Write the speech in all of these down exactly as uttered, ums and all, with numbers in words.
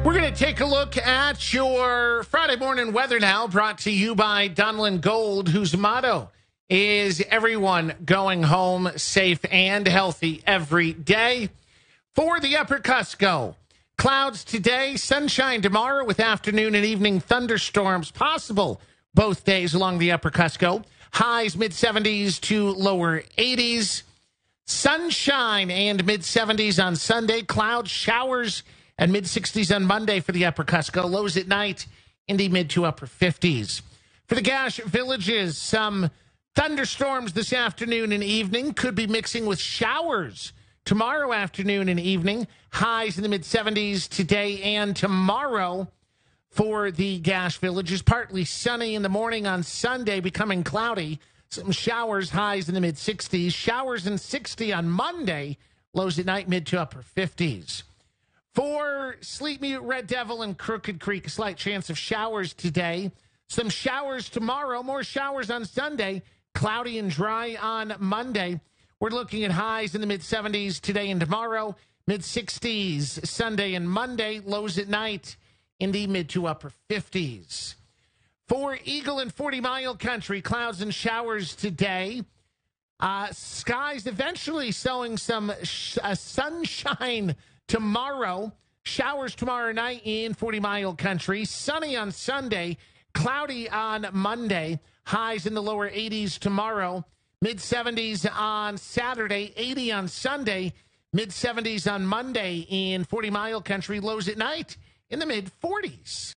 We're going to take a look at your Friday morning weather now, brought to you by Dunlin Gold, whose motto is everyone going home safe and healthy every day. For the Upper Cusco, clouds today, sunshine tomorrow with afternoon and evening thunderstorms possible both days along the Upper Cusco. Highs mid-seventies to lower eighties. Sunshine and mid-seventies on Sunday. Clouds, showers, and mid-sixties on Monday for the Upper Cusco. Lows at night in the mid to upper fifties. For the Gash Villages, some thunderstorms this afternoon and evening. Could be mixing with showers tomorrow afternoon and evening. Highs in the mid-seventies today and tomorrow for the Gash Villages. Partly sunny in the morning on Sunday, becoming cloudy. Some showers, highs in the mid-sixties. Showers in sixty on Monday. Lows at night mid to upper fifties. For Sleep Mute, Red Devil, and Crooked Creek, a slight chance of showers today. Some showers tomorrow, more showers on Sunday. Cloudy and dry on Monday. We're looking at highs in the mid-seventies today and tomorrow. Mid-sixties Sunday and Monday. Lows at night in the mid to upper fifties. For Eagle and forty Mile Country, clouds and showers today. Uh, skies eventually showing some sh- uh, sunshine tomorrow. Showers tomorrow night in forty Mile Country. Sunny on Sunday. Cloudy on Monday. Highs in the lower eighties tomorrow. Mid-seventies on Saturday. eighty on Sunday. Mid-seventies on Monday in forty Mile Country. Lows at night in the mid-forties.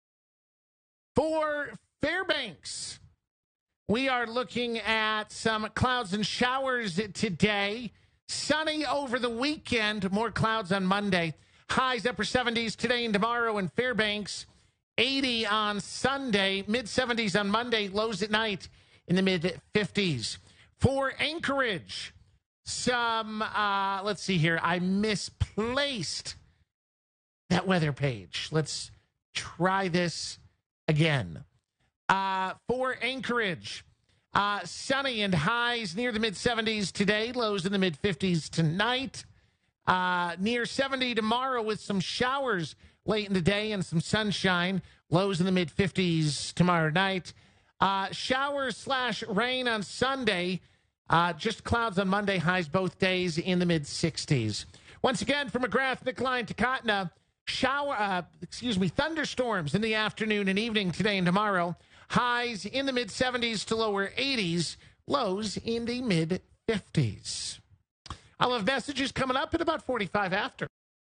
For Fairbanks, we are looking at some clouds and showers today. Sunny over the weekend. More clouds on Monday. Highs upper seventies today and tomorrow in Fairbanks. eighty on Sunday. Mid-seventies on Monday. Lows at night in the mid-fifties. For Anchorage, some, uh, let's see here. I misplaced that weather page. Let's try this again. Uh, for Anchorage, uh, sunny and highs near the mid-seventies today, lows in the mid-fifties tonight. Uh, near seventy tomorrow with some showers late in the day and some sunshine. Lows in the mid-fifties tomorrow night. Uh, showers slash rain on Sunday. Uh, just clouds on Monday, highs both days in the mid-sixties. Once again, from McGrath, Nickline to Kotna, shower, uh, excuse me, thunderstorms in the afternoon and evening today and tomorrow. Highs in the mid-seventies to lower eighties. Lows in the mid-fifties. I'll have messages coming up at about forty-five after.